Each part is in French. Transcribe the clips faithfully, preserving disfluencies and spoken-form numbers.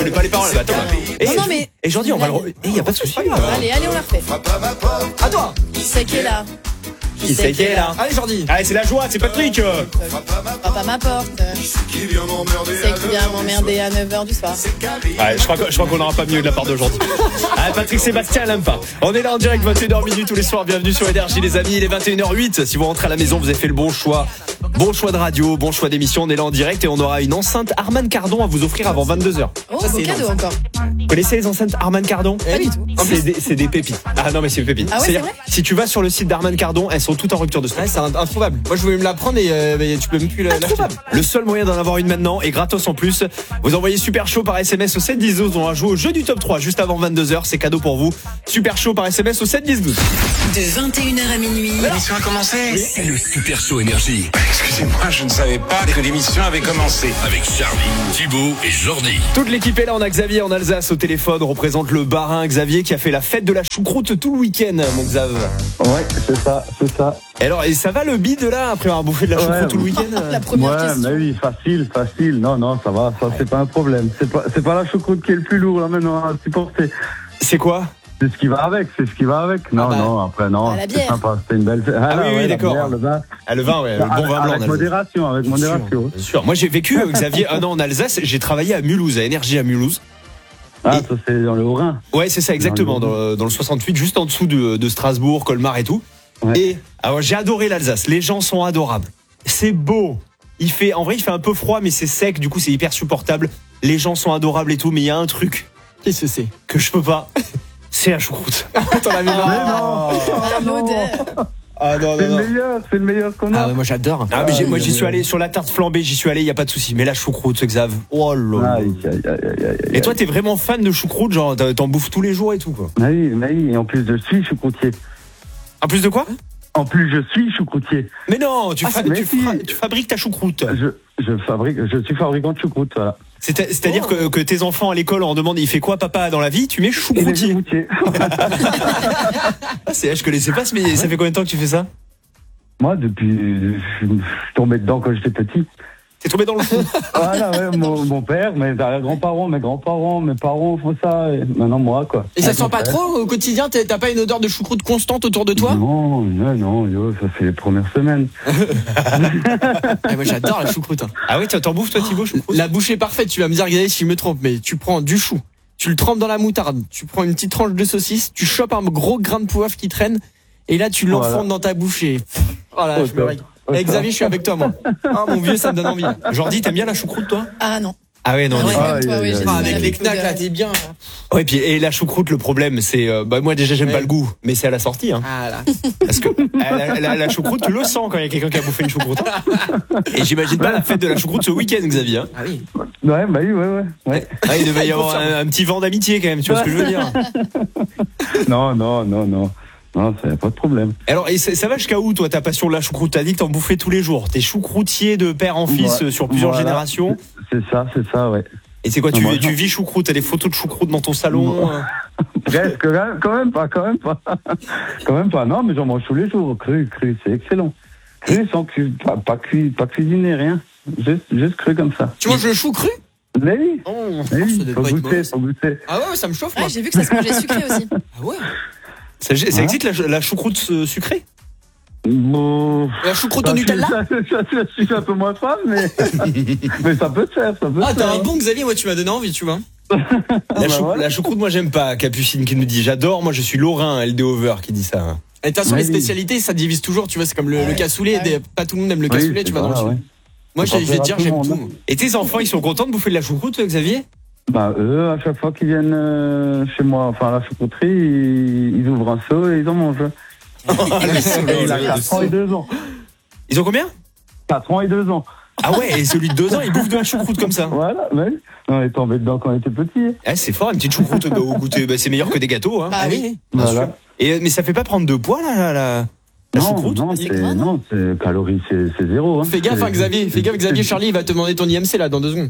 connais pas les paroles. Bah, attends. Et, Non, non, mais- et Jordi, on va le. Eh, y a pas de souci. Allez, allez, on la refait. À toi. Qui c'est qui est là? Qui c'est qui est là? Allez Jordi. Allez, c'est la joie, c'est Patrick. Frappe à ma porte. C'est qui vient m'emmerder à neuf heures du soir. Ouais, je crois, que- je crois qu'on n'aura pas mieux de la part d'aujourd'hui. Ah, Patrick Sébastien l'aime pas. On est là en direct, vingt et une heures minutes tous les soirs. Bienvenue sur Énergie, les amis. Il est vingt et une heures huit. Si vous rentrez à la maison, vous avez fait le bon choix. Bon choix de radio, bon choix d'émission. On est là en direct et on aura une enceinte Harman Kardon à vous offrir avant vingt-deux heures. Oh, Ça, beau c'est cadeau encore. Vous connaissez les enceintes Harman Kardon? Pas du tout. C'est des, c'est des pépites. Ah non, mais c'est des pépites. Ah ouais, C'est-à-dire, c'est vrai si tu vas sur le site d'Harman Kardon, elles sont toutes en rupture de stock. Ouais, c'est un- introuvable. Moi je voulais me la prendre et euh, mais tu peux même plus la- l'acheter. Le seul moyen d'en avoir une maintenant est gratos en plus. Vous envoyez Super Chaud par S M S au sept dix douze. On va jouer au jeu du top trois juste avant vingt-deux heures. C'est cadeau pour vous. Super Chaud par S M S au sept dix douze. De vingt et une heures à minuit. L'émission a commencé. C'est le Super Show Énergie. Excusez-moi, je ne savais pas que l'émission avait commencé. Avec Charlie, Thibaut et Jordi. Toute l'équipe est là. On a Xavier en Alsace au téléphone. On représente le Barin. Xavier qui a fait la fête de la choucroute tout le week-end, mon Xav. Ouais, c'est ça, c'est ça. Et alors, et ça va le bide là après avoir bouffé de la choucroute Ouais, tout le week-end? La première Ouais, question. mais oui, facile, facile. Non, non, ça va, ça c'est pas un problème. C'est pas, c'est pas la choucroute qui est le plus lourd là maintenant à supporter. C'est quoi? C'est ce qui va avec, c'est ce qui va avec. Non, Ah bah. non, après non, Ah, la c'est bière. sympa, c'était une belle. Ah, oui, oui, ouais, la d'accord. bière, le vin. Ah, le vin, ouais, le bon avec, vin blanc. en avec Alsace. modération, avec modération. Bien sûr. Moi, j'ai vécu, euh, Xavier, un an en Alsace. J'ai travaillé à Mulhouse, à Énergie à Mulhouse. Ah, Et- ça c'est dans le Haut-Rhin. Ouais, c'est ça, exactement. Dans, le- dans le soixante-huit, juste en dessous de, de Strasbourg, Colmar et tout. Ouais. Et alors, j'ai adoré l'Alsace. Les gens sont adorables. C'est beau. Il fait, en vrai, il fait un peu froid, mais c'est sec. Du coup, c'est hyper supportable. Les gens sont adorables et tout. Mais il y a un truc Qu'est-ce que c'est? que je peux pas. C'est la choucroute. T'en avais marre. Mais non, Ah, l'odeur. Ah non, c'est le meilleur, c'est le meilleur qu'on Ah a. ouais, moi j'adore. Ah, mais j'ai- moi, j'y suis allé sur la tarte flambée. J'y suis allé. Il y a pas de souci. Mais la choucroute, ce Xav. Oh là là. Aïe, aïe, aïe, aïe, aïe, Et toi, t'es vraiment fan de choucroute, genre t'en t'en bouffes tous les jours et tout, quoi. Ah oui, mais oui, et en plus je suis choucroutier. En plus de quoi? En plus je suis choucroutier. Mais non, tu, Ah, fa- mais tu, si. fra- tu fabriques ta choucroute. Je, je fabrique, je suis fabricant de choucroute, voilà. C'est- C'est-à-dire que, que tes enfants à l'école en demandent il fait quoi papa dans la vie? Tu mets Et les choucroutier. choucroutiers. Ah, c'est, je connaissais pas, mais ça fait combien de temps que tu fais ça? Moi, depuis, je suis tombé dedans quand j'étais petit. T'es tombé dans le fond. Voilà, ouais, mon, mon père, mes grands-parents, mes grands-parents, mes parents font ça, et maintenant moi, quoi. Et ça Ouais, sent mon pas frère. trop au quotidien? T'as t'as pas une odeur de choucroute constante autour de toi? Non, non, non, yo, ça fait les premières semaines. Ah, moi j'adore la choucroute. hein. Ah oui, t'en bouffes toi Thibaut, choucroute? La bouche est parfaite, tu vas me dire Xavier si je me trompe, mais tu prends du chou, tu le trempes dans la moutarde, tu prends une petite tranche de saucisse, tu chopes un gros grain de poivre qui traîne, et là tu l'enfondes Voilà. dans ta bouche et... Oh là, Oh, je me top. régale. Oh, Eh, top. Xavier, je suis avec toi, moi. Ah mon vieux, ça me donne envie. Jordi, t'aimes bien la choucroute toi? Ah non. Ah ouais, non, Ah ouais, non. Ah, comme toi, aïe, oui, aïe, j'ai aïe. du Ah, mal avec les knacks l'odeur. là, t'es bien. Ouais, puis et la choucroute, le problème, c'est euh, bah moi déjà j'aime Ouais. pas le goût, mais c'est à la sortie, hein. Ah là. Parce que euh, la, la- la choucroute, tu le sens quand il y a quelqu'un qui a bouffé une choucroute. Et j'imagine pas la fête de la choucroute ce week-end, Xavier. Hein. Ah oui. Ouais, bah oui, ouais, ouais. ouais. Ah, il devait y avoir un, un petit vent d'amitié quand même, tu vois ce que je veux dire? Non, non, non, non. Non, ça y a pas de problème. Alors, et ça, ça va jusqu'à où, toi, ta passion de la choucroute? T'as dit que t'en bouffais tous les jours. T'es choucroutier de père en fils Ouais, euh, sur plusieurs voilà. générations. C'est ça, c'est ça, ouais. Et c'est quoi, tu, Moi, tu j'en- vis choucroute? T'as des photos de choucroute dans ton salon? euh Presque, quand même- quand même pas, quand même pas. Quand même pas, non, mais j'en mange tous les jours. Cru, cru, c'est excellent. Cru sans cu, pas, pas cuit, pas cuisiné, rien. Juste, juste cru comme ça. Tu manges le chou cru? Mais oui, Oh, mais ça oui, doit faut pas être goûter, mauvais. faut goûter. Ah ouais, ça me chauffe moi. Ouais, j'ai vu que ça se mangeait sucré aussi. Ah ouais. Ça, ça Voilà. existe la, la choucroute euh, sucrée? Bon, La choucroute au ça, Nutella? ça, ça, ça, ça, je suis un peu moins fan, mais, mais ça peut se faire, ça peut Ah se t'as faire. un bon Xavier, moi tu m'as donné envie, tu vois. La, bah chou- voilà. la choucroute, moi, j'aime pas. Capucine qui nous dit j'adore. Moi, je suis Lorrain, L D Over qui dit ça. hein. Et de toute façon, Oui. les spécialités, ça divise toujours, tu vois, c'est comme le, le cassoulet, Ah ouais. des- pas tout le monde aime le Oui, cassoulet, c'est tu vois. dans le voilà, sud. ouais. Moi, Faut je vais te dire, pas faire j'aime tout le tout. monde, Et tes enfants, ils sont contents de bouffer de la choucroute, euh, Xavier? Bah, eux, à chaque fois qu'ils viennent euh, chez moi, enfin, à la choucrouterie, ils, ils ouvrent un seau et ils en mangent. Et il a quatre ans et deux ans. Ils ont combien? quatre ans et deux ans. Ah ouais, et celui de deux ans, il bouffe de la choucroute comme ça. Voilà, ouais. On est tombé dedans quand on était petit. Ah, c'est fort, une petite choucroute bah, au goûter. Bah, c'est meilleur que des gâteaux. Hein. Bah oui. Bien Voilà. sûr. Et, mais ça fait pas prendre de poids, là, la, la, la Non, choucroute? non, c'est c'est, gras, non non, c'est, calories, c'est, c'est zéro. Hein. Fais gaffe, hein, C'est- Xavier. Fais gaffe, Xavier. Charlie, il va te demander ton I M C là dans deux secondes.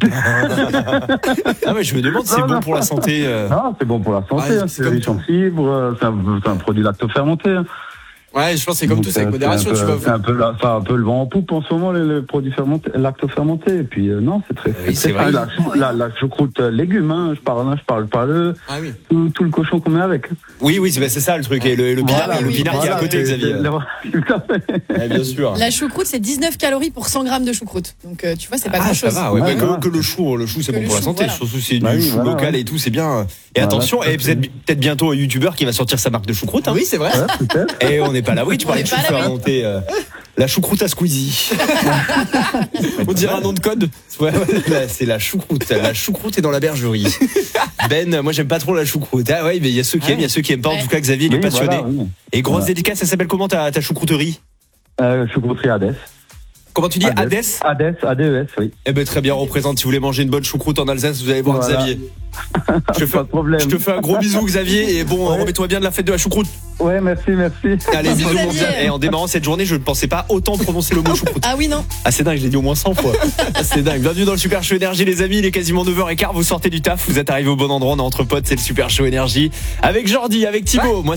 Ah ouais, je me demande si c'est Non, bon non. pour la santé. euh. Non, c'est bon pour la santé, Ouais, hein, c'est c'est comme riche en fibres, euh, c'est un, c'est un produit lactofermenté. Hein. Ouais, je pense que c'est comme Donc, tout, c'est avec euh, modération. un peu, Tu vas c'est un peu, la- enfin, un peu le vent en poupe en ce moment, le, le produit fermenté, lacto-fermenté. Et puis, euh, non, c'est très, Oui, c'est très vrai. fin. La, la, la choucroute euh, légumes, hein, je parle, hein, je parle pas le, Ah oui. tout, tout le cochon qu'on met avec. Oui, oui, c'est, bah, c'est ça le truc. Et le, le pinard, Voilà, le oui, pinard qui est à Voilà, côté, c'est- Xavier. c'est- tout à fait. Ouais, bien sûr. La choucroute, c'est dix-neuf calories pour cent grammes de choucroute. Donc, euh, tu vois, c'est pas Ah, grand ça chose. va, ouais, Ouais, bah, que, voilà. que le chou, le chou, c'est Que bon le pour la chou, santé. voilà. Surtout si c'est Bah du oui, chou voilà, local ouais. et tout, c'est bien. Et Voilà, attention, tout à et vous fait. êtes peut-être bientôt un youtubeur qui va sortir sa marque de choucroute. Hein. Oui, c'est vrai. Ouais, peut-être. Et on n'est pas à l'abri, tu On parlais n'est de pas chou à l'abri. fermenté. euh, la choucroute à Squeezie. On dirait un nom de code. Ouais, ouais, là, c'est la choucroute. La choucroute est dans la bergerie. Ben, moi j'aime pas trop la choucroute. Ah ouais, mais il y a ceux qui aiment, il y a ceux qui aiment pas. En Ouais. tout cas, Xavier, il est Oui, passionné. voilà, oui. Et grosse Voilà. dédicace, ça s'appelle comment ta, ta choucrouterie? Euh, choucrouterie Hades. Comment tu dis? Hades? Hades, A D E S, oui. Eh ben très bien, représente. Si vous voulez manger une bonne choucroute en Alsace, vous allez voir Voilà. Xavier. Je te, fais, Pas de problème. je te fais un gros bisou, Xavier. Et bon, Ouais. remets-toi bien de la fête de la choucroute. Ouais, merci, merci. Allez, bisous, mon Xavier. Xavier. Et en démarrant cette journée, je ne pensais pas autant prononcer le mot choucroute. Ah oui, non. Ah, c'est dingue, je l'ai dit au moins cent fois. Ah, c'est dingue. Bienvenue dans le Super Show Énergie, les amis. Il est quasiment neuf heures quinze. Vous sortez du taf, vous êtes arrivés au bon endroit. On est entre potes, c'est le Super Show Énergie. Avec Jordi, avec Thibaut. Moi,